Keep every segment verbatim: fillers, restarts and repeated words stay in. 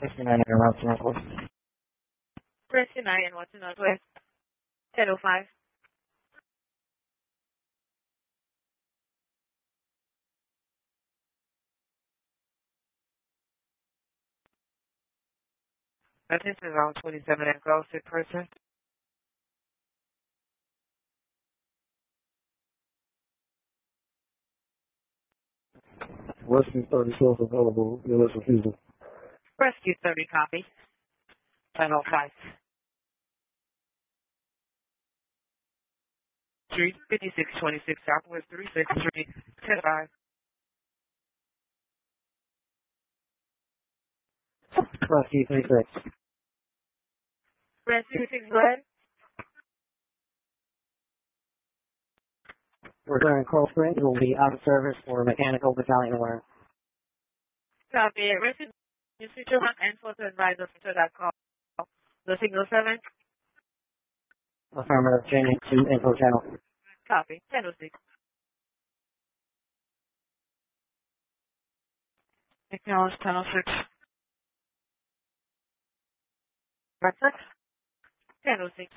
fifty-nine in Route Northwest. Rescue nine and what's Northwest? ten oh five. Attention around twenty-seven and go, sick person. Rescue thirty-two is available. Your list refusal. Rescue thirty copy. ten oh five. Street fifty-six twenty-six Southwest three six three ten five. Rescue thirty-six. Rescue six, go ahead. Returning Coral Springs will be out of service for mechanical battalion aware. Copy it. Rescue you switch your and for to advise us to that call. The signal seven. Affirmative, changing to info channel. Copy. ten oh six. Acknowledge ten oh six. Record? ten oh six.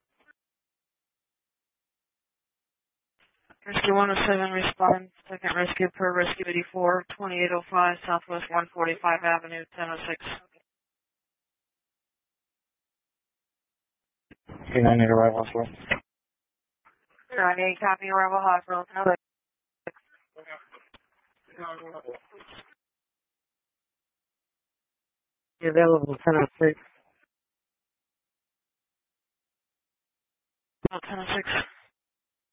Rescue one oh seven respond. Second rescue per rescue eighty-four, twenty-eight oh five Southwest one forty-five Avenue, ten oh six. three ninety arrival elsewhere. ninety-eight copy arrival hospital. Another. Available ten oh six. ten oh six.